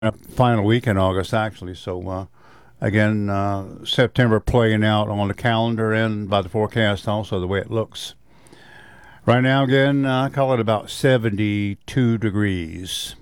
final week in August, actually. So, again, September playing out on the calendar and by the forecast, also the way it looks. Right now, again, I call it about 72 degrees.